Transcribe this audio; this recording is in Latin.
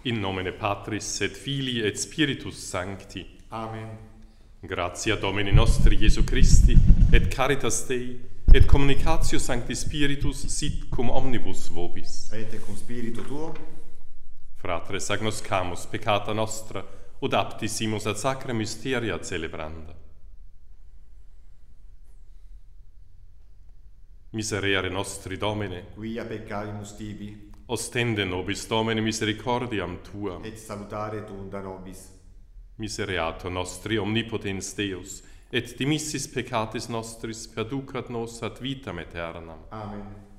In nomine Patris et Filii et Spiritus Sancti. Amen. Gratia Domini nostri Iesu Christi, et caritas Dei, et communicatio Sancti Spiritus sit cum omnibus vobis. Et cum spiritu tuo, Fratres agnoscamus peccata nostra, ut aptissimus ad sacra mysteria celebranda. Miserere nostri Domine, quia peccavimus tibi, ostende nobis Domine misericordiam Tuam, et salutare tuum nobis. misereatur nostri omnipotens Deus, et dimissis peccatis nostris perducat nos ad vitam aeternam. Amen.